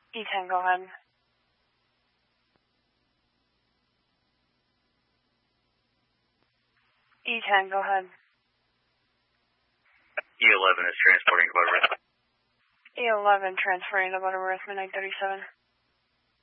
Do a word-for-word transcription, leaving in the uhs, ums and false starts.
E ten, go ahead. E ten, go ahead. E eleven is transporting to Butterworth. E eleven transferring to Butterworth, midnight thirty-seven.